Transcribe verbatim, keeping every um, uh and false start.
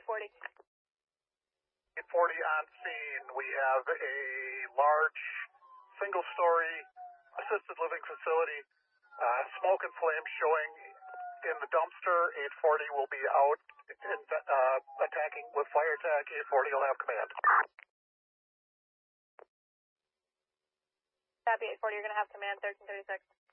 forty. eight forty on scene. We have a large single-story assisted living facility. Uh, smoke and flames showing in the dumpster. eight forty will be out in, uh, attacking with fire attack. eight forty will have command. Copy eight forty, you're going to have command thirteen thirty-six.